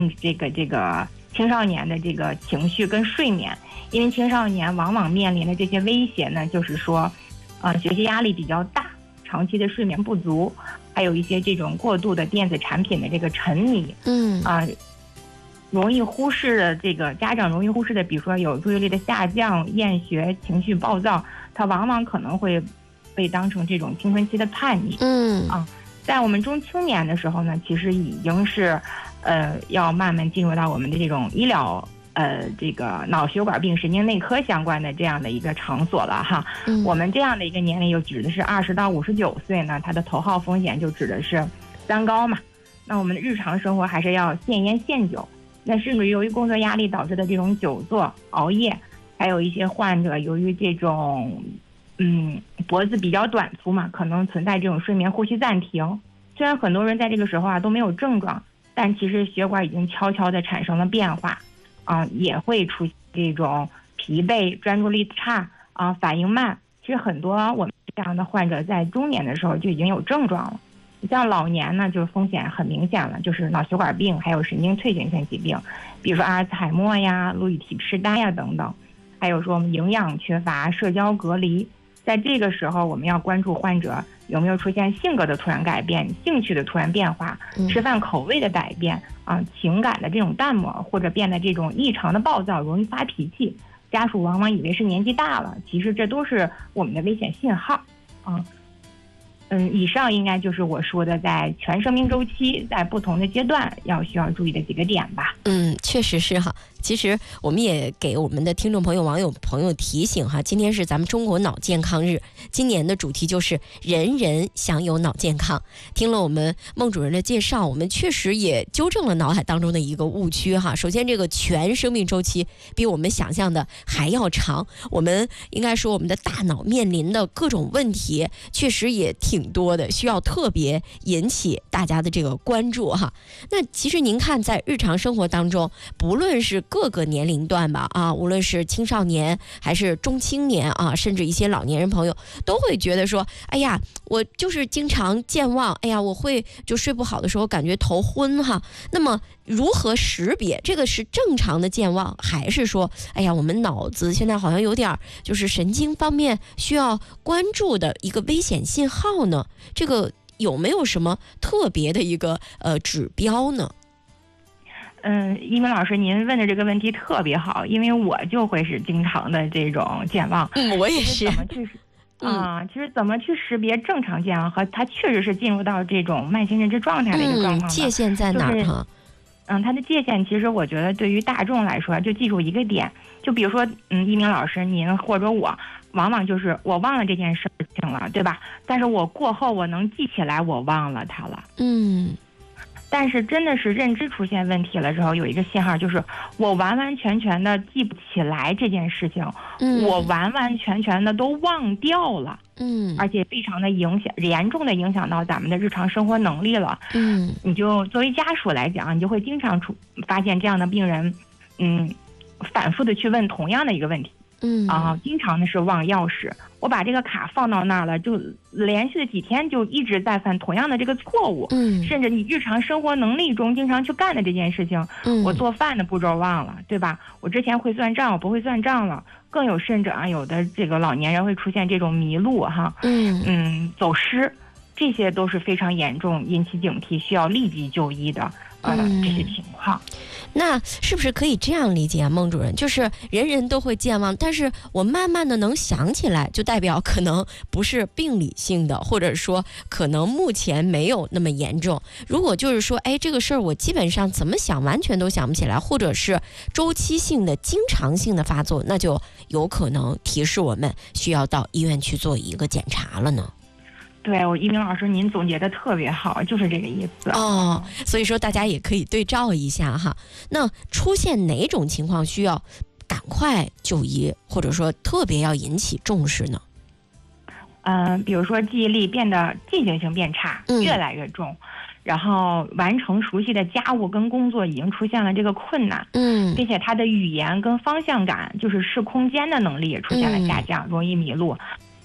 这个青少年的这个情绪跟睡眠，因为青少年往往面临的这些威胁呢，就是说，学习压力比较大，长期的睡眠不足，还有一些这种过度的电子产品的这个沉迷，容易忽视的这个家长容易忽视的，比如说有注意力的下降、厌学、情绪暴躁，它往往可能会被当成这种青春期的叛逆。在我们中青年的时候呢，其实已经是，要慢慢进入到我们的这种医疗，这个脑血管病、神经内科相关的这样的一个场所了哈。我们这样的一个年龄又指的是20到59岁呢，它的头号风险就指的是三高嘛。那我们的日常生活还是要限烟限酒。那甚至由于工作压力导致的这种久坐、熬夜，还有一些患者由于这种脖子比较短粗嘛，可能存在这种睡眠呼吸暂停。虽然很多人在这个时候都没有症状，但其实血管已经悄悄地产生了变化，也会出现这种疲惫、专注力差反应慢。其实很多我们这样的患者在中年的时候就已经有症状了。像老年呢，就是风险很明显了，就是脑血管病，还有神经退行性疾病，比如说阿尔茨海默呀、路易体痴呆呀等等。还有说我们营养缺乏、社交隔离。在这个时候，我们要关注患者有没有出现性格的突然改变、兴趣的突然变化、吃饭口味的改变情感的这种淡漠，或者变得这种异常的暴躁、容易发脾气。家属往往以为是年纪大了，其实这都是我们的危险信号。以上应该就是我说的在全生命周期，在不同的阶段需要注意的几个点吧。 确实是哈。其实我们也给我们的听众朋友、网友朋友提醒哈，今天是咱们中国脑健康日，今年的主题就是人人享有脑健康。听了我们孟主任的介绍，我们确实也纠正了脑海当中的一个误区哈。首先，这个全生命周期比我们想象的还要长，我们应该说我们的大脑面临的各种问题确实也挺多的，需要特别引起大家的这个关注哈。那其实您看，在日常生活当中，不论是各个年龄段吧无论是青少年还是中青年甚至一些老年人朋友都会觉得说，哎呀，我就是经常健忘，哎呀，我会就睡不好的时候感觉头昏哈。那么如何识别这个是正常的健忘，还是说，哎呀，我们脑子现在好像有点就是神经方面需要关注的一个危险信号呢？这个有没有什么特别的一个指标呢？ 一鸣老师，您问的这个问题特别好，因为我就会是经常的这种健忘。 我也是。 其实怎么去识别正常健忘和它确实是进入到这种慢性认知状态的一个状况界限在哪儿哈？ 它的界限其实我觉得对于大众来说，就记住一个点，就比如说一鸣老师您或者我，往往就是我忘了这件事情了，对吧？但是我过后我能记起来我忘了它了。但是真的是认知出现问题了之后，有一个信号就是我完完全全的记不起来这件事情，我完完全全的都忘掉了，而且非常的严重的影响到咱们的日常生活能力了。你就作为家属来讲，你就会经常发现这样的病人，反复的去问同样的一个问题。经常的是忘钥匙，我把这个卡放到那儿了，就连续的几天就一直在犯同样的这个错误。甚至你日常生活能力中经常去干的这件事情，我做饭的步骤忘了，对吧？我之前会算账，我不会算账了。更有甚者有的这个老年人会出现这种迷路哈，走失，这些都是非常严重，引起警惕，需要立即就医的这些情况。 那是不是可以这样理解孟主任，就是人人都会健忘，但是我慢慢的能想起来，就代表可能不是病理性的，或者说可能目前没有那么严重。如果就是说这个事儿我基本上怎么想完全都想不起来，或者是周期性的经常性的发作，那就有可能提示我们需要到医院去做一个检查了呢。 对，一鸣老师您总结的特别好，就是这个意思。 所以说大家也可以对照一下哈。那出现哪种情况需要赶快就医，或者说特别要引起重视呢？ 比如说记忆力变得进行性变差，越来越重，然后完成熟悉的家务跟工作已经出现了这个困难，并且他的语言跟方向感，就是视空间的能力也出现了下降，容易迷路。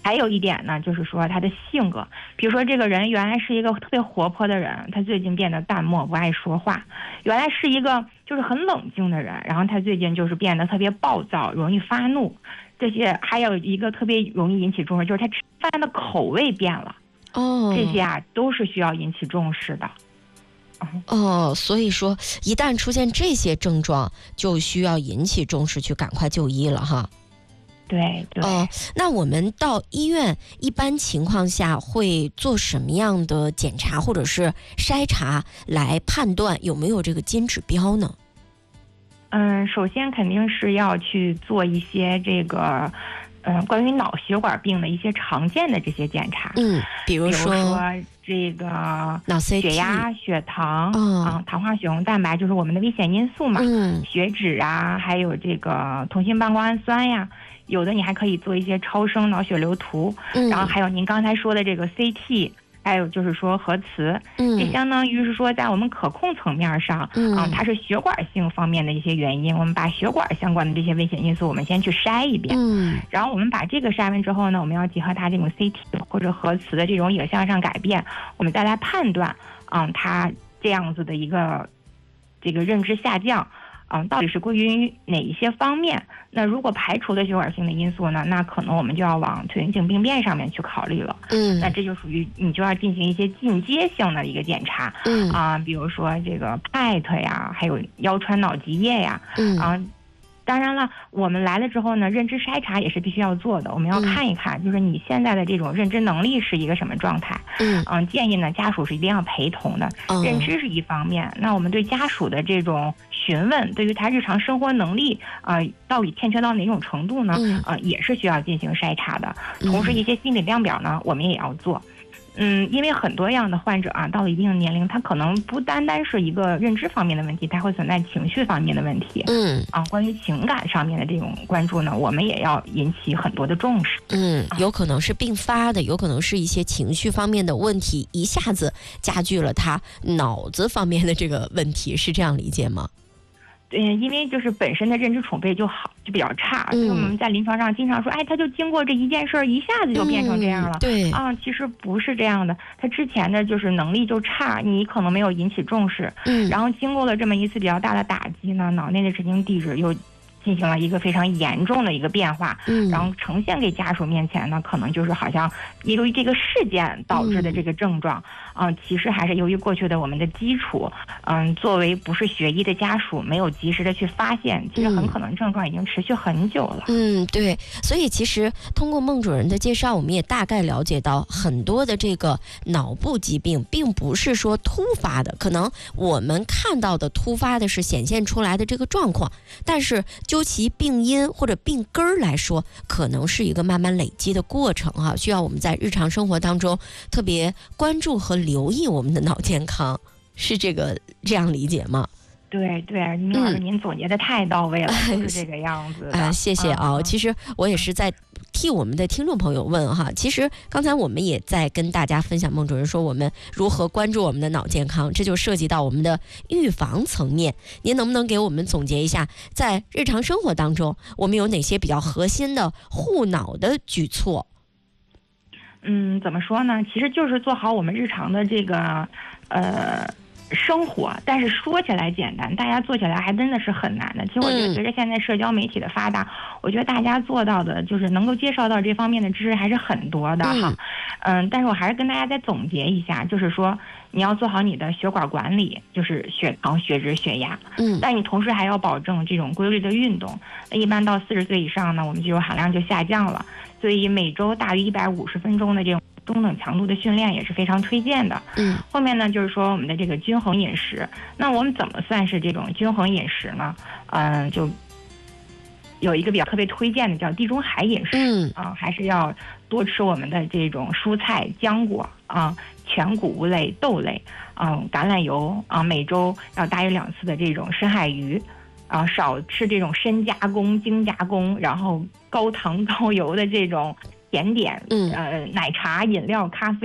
还有一点呢，就是说他的性格，比如说这个人原来是一个特别活泼的人，他最近变得淡漠不爱说话；原来是一个就是很冷静的人，然后他最近就是变得特别暴躁，容易发怒。这些还有一个特别容易引起重视，就是他吃饭的口味变了。这些啊都是需要引起重视的。 所以说一旦出现这些症状，就需要引起重视，去赶快就医了哈。 对。 那我们到医院一般情况下会做什么样的检查或者是筛查来判断有没有这个金指标呢？ 首先肯定是要去做一些这个关于脑血管病的一些常见的这些检查。比如说这个脑 CT、 血压、血糖糖化血红蛋白就是我们的危险因素嘛。血脂啊，还有这个同心半胱氨酸呀。有的你还可以做一些超声脑血流图，然后还有您刚才说的这个 CT， 还有就是说核磁，这相当于是说在我们可控层面上，它是血管性方面的一些原因，我们把血管相关的这些危险因素我们先去筛一遍，然后我们把这个筛完之后呢，我们要结合它这种 CT 或者核磁的这种影像上改变，我们再来判断，它这样子的一个这个认知下降。到底是归于哪一些方面？那如果排除了血管性的因素呢，那可能我们就要往腿源性病变上面去考虑了。那这就属于你就要进行一些进阶性的一个检查。比如说这个 PET 呀，还有腰穿脑脊液呀。当然了，我们来了之后呢，认知筛查也是必须要做的。我们要看一看，就是你现在的这种认知能力是一个什么状态。建议呢，家属是一定要陪同的。认知是一方面，那我们对家属的这种询问，对于他日常生活能力到底欠缺到哪种程度呢？也是需要进行筛查的。同时，一些心理量表呢，我们也要做。因为很多样的患者到了一定的年龄，他可能不单单是一个认知方面的问题，他会存在情绪方面的问题。关于情感上面的这种关注呢，我们也要引起很多的重视。 有可能是并发的，有可能是一些情绪方面的问题，一下子加剧了他脑子方面的这个问题，是这样理解吗？ 因为就是本身的认知储备就比较差，所以我们在临床上经常说，他就经过这一件事儿，一下子就变成这样了。其实不是这样的，他之前的就是能力就差，你可能没有引起重视，然后经过了这么一次比较大的打击呢，脑内的神经递质又进行了一个非常严重的一个变化，然后呈现给家属面前呢，可能就是好像由于这个事件导致的这个症状，其实还是由于过去的我们的基础，作为不是学医的家属没有及时的去发现，其实很可能症状已经持续很久了。 对，所以其实通过孟主任的介绍，我们也大概了解到很多的这个脑部疾病并不是说突发的，可能我们看到的突发的是显现出来的这个状况，但是究其病因或者病根儿来说，可能是一个慢慢累积的过程需要我们在日常生活当中特别关注和留意我们的脑健康，是这样理解吗？ 对，明老师您总结的太到位了，就是这个样子的。 谢谢其实我也是在替我们的听众朋友问其实刚才我们也在跟大家分享，孟主任说我们如何关注我们的脑健康，这就涉及到我们的预防层面。您能不能给我们总结一下，在日常生活当中我们有哪些比较核心的护脑的举措？ 怎么说呢？其实就是做好我们日常的这个生活，但是说起来简单，大家做起来还真的是很难的。其实我觉得随着现在社交媒体的发达，我觉得大家做到的就是能够介绍到这方面的知识还是很多的但是我还是跟大家再总结一下，就是说你要做好你的血管管理，就是血糖、血脂、血压但你同时还要保证这种规律的运动。那一般到40岁以上呢，我们肌肉含量就下降了，所以每周大于150分钟的这种中等强度的训练也是非常推荐的。后面呢就是说我们的这个均衡饮食。那我们怎么算是这种均衡饮食呢？就有一个比较特别推荐的叫地中海饮食还是要多吃我们的这种蔬菜、浆果全谷物类、豆类橄榄油每周要大于2次的这种深海鱼少吃这种深加工、精加工，然后高糖高油的这种甜点奶茶、饮料、咖啡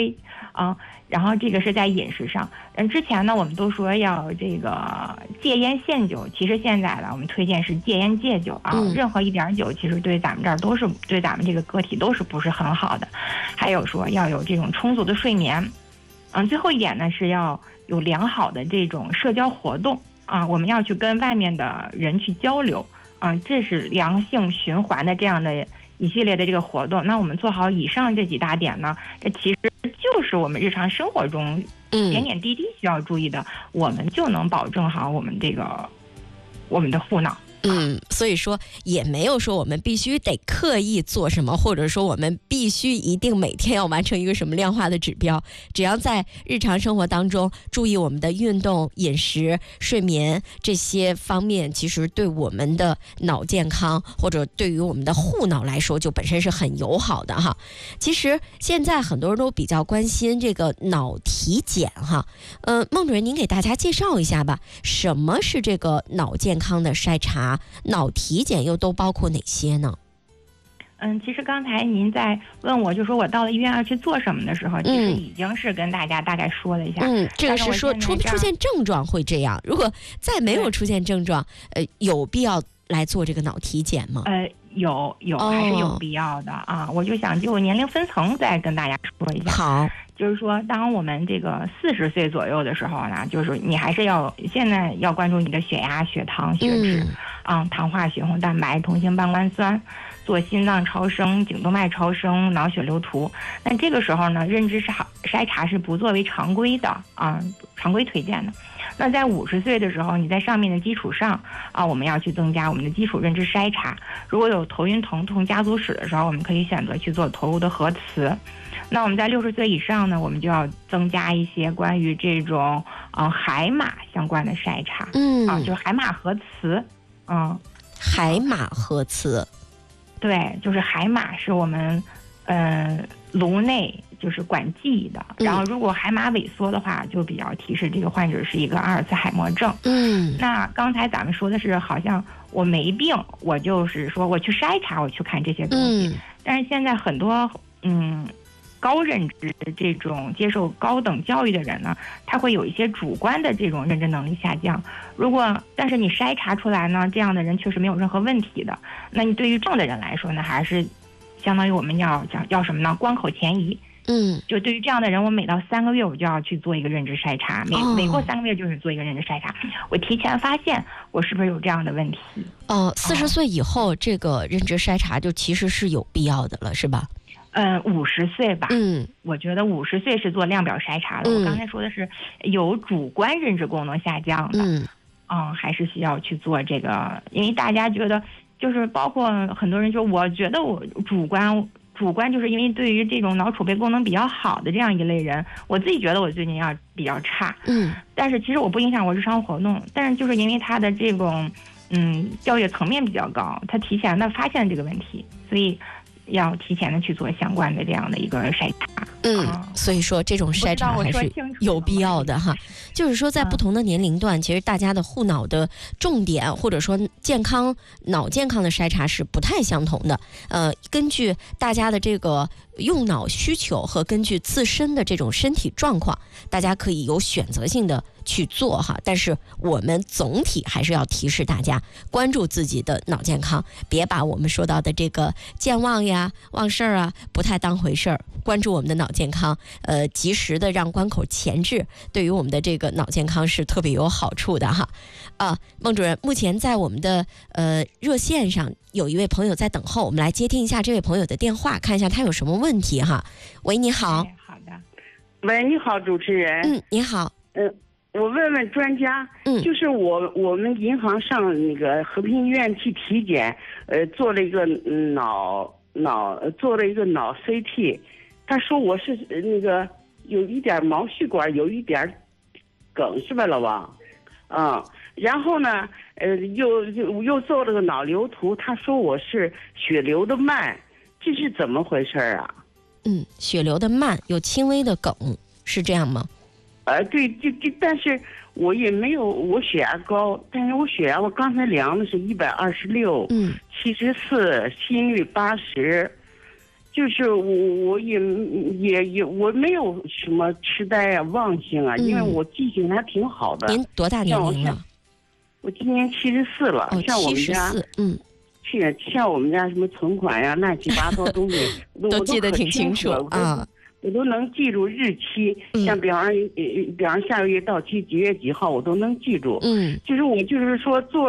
然后这个是在饮食上。之前呢我们都说要这个戒烟限酒，其实现在呢我们推荐是戒烟戒酒任何一点酒其实对咱们这儿都是对咱们这个个体都是不是很好的。还有说要有这种充足的睡眠，最后一点呢是要有良好的这种社交活动我们要去跟外面的人去交流这是良性循环的这样的一系列的这个活动。那我们做好以上这几大点呢，这其实就是我们日常生活中点点滴滴需要注意的，我们就能保证好我们的护脑。 所以说也没有说我们必须得刻意做什么，或者说我们必须一定每天要完成一个什么量化的指标，只要在日常生活当中注意我们的运动、饮食、睡眠这些方面，其实对我们的脑健康或者对于我们的护脑来说就本身是很友好的哈。其实现在很多人都比较关心这个脑体检哈，孟主任您给大家介绍一下吧，什么是这个脑健康的筛查？脑体检又都包括哪些呢？ 其实刚才您在问我就说我到了医院要去做什么的时候，其实已经是跟大家大概说了一下。 这个是说出现症状会这样，如果再没有出现症状，有必要来做这个脑体检吗？ 有还是有必要的我就想就年龄分层再跟大家说一下。 好， 就是说当我们这个40岁左右的时候呢，就是你还是现在要关注你的血压、血糖、血脂糖化血红蛋白、同型半胱酸，做心脏超声、颈动脉超声、脑血流图。那这个时候呢，认知筛查是不作为常规的常规推荐的。那在50岁的时候，你在上面的基础上我们要去增加我们的基础认知筛查。如果有头晕疼痛家族史的时候，我们可以选择去做头颅的核磁。那我们在60岁以上呢，我们就要增加一些关于这种海马相关的筛查。就是海马核磁。 海马核磁， 对，就是海马是我们颅内就是管记忆的，然后如果海马萎缩的话，就比较提示这个患者是一个阿尔茨海默症。那刚才咱们说的是好像我没病，我就是说我去筛查，我去看这些东西。但是现在很多高认知的这种接受高等教育的人呢，他会有一些主观的这种认知能力下降。但是你筛查出来呢，这样的人确实没有任何问题的。那你对于这样的人来说呢，还是相当于我们要什么呢？关口前移。就对于这样的人，我每到3个月我就要去做一个认知筛查，每过3个月就是做一个认知筛查，我提前发现我是不是有这样的问题。 40岁以后这个认知筛查就其实是有必要的了，是吧 ？50岁吧。我觉得50岁是做量表筛查的。我刚才说的是有主观认知功能下降的。还是需要去做这个，因为大家觉得就是包括很多人就我觉得我主观就是因为对于这种脑储备功能比较好的这样一类人，我自己觉得我最近要比较差。但是其实我不影响我日常活动，但是就是因为他的这种教育层面比较高，他提前的发现这个问题，所以要提前的去做相关的这样的一个筛查。 所以说这种筛查还是有必要的哈。就是说在不同的年龄段，其实大家的护脑的重点或者说脑健康的筛查是不太相同的。根据大家的这个用脑需求和根据自身的这种身体状况，大家可以有选择性的去做哈。但是我们总体还是要提示大家关注自己的脑健康，别把我们说到的这个健忘呀、忘事儿不太当回事儿。关注我们的脑健康，及时的让关口前置，对于我们的这个脑健康是特别有好处的哈。孟主任，目前在我们的热线上有一位朋友在等候，我们来接听一下这位朋友的电话，看一下他有什么问题哈。喂，你好。 好的。 喂，你好，主持人。 你好。 我问问专家，就是我们银行上那个和平医院去体检，做了一个做了一个脑 CT。他说我是那个有一点毛细管有一点梗，是吧，老王？然后呢，又做了个脑瘤图，他说我是血流的慢，这是怎么回事啊？ 血流的慢，有轻微的梗，是这样吗？ 对，但是我也没有，我血压高，但是我血压我刚才量的是126，74，心率80。 就是我也我没有什么痴呆啊、忘性啊，因为我记性还挺好的。 您多大年龄了？ 我今年74了。像我们家像我们家什么存款呀、乱七八糟东西都记得挺清楚啊。 我都能记住日期，像比方下个月到期几月几号，我都能记住。就是我就是说做